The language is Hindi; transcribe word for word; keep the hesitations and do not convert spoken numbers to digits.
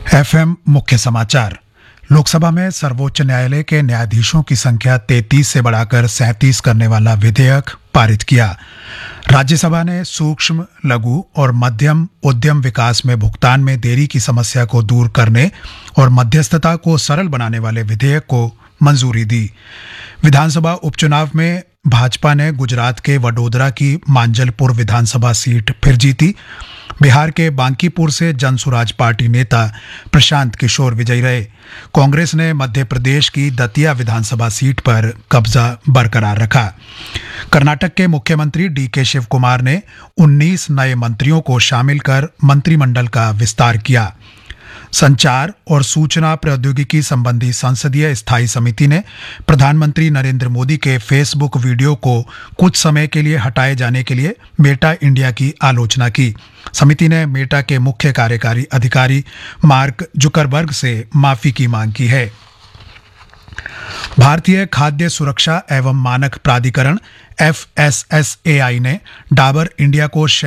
एफएम मुख्य समाचार। लोकसभा में सर्वोच्च न्यायालय के न्यायाधीशों की संख्या तैंतीस से बढ़ाकर सैंतीस करने वाला विधेयक पारित किया। राज्यसभा ने सूक्ष्म, लघु और मध्यम उद्यम विकास में भुगतान में देरी की समस्या को दूर करने और मध्यस्थता को सरल बनाने वाले विधेयक को मंजूरी दी। विधानसभा उपचुनाव में भाजपा ने गुजरात के वडोदरा की मांजलपुर विधानसभा सीट फिर जीती। बिहार के बांकीपुर से जनसुराज पार्टी नेता प्रशांत किशोर विजयी रहे। कांग्रेस ने मध्य प्रदेश की दतिया विधानसभा सीट पर कब्जा बरकरार रखा। कर्नाटक के मुख्यमंत्री डी के शिव कुमार ने उन्नीस नए मंत्रियों को शामिल कर मंत्रिमंडल का विस्तार किया। संचार और सूचना प्रौद्योगिकी संबंधी संसदीय स्थायी समिति ने प्रधानमंत्री नरेंद्र मोदी के फेसबुक वीडियो को कुछ समय के लिए हटाए जाने के लिए मेटा इंडिया की आलोचना की। समिति ने मेटा के मुख्य कार्यकारी अधिकारी मार्क जुकरबर्ग से माफी की मांग की है। भारतीय खाद्य सुरक्षा एवं मानक प्राधिकरण एफ एस एस ए आई ने डाबर इंडिया को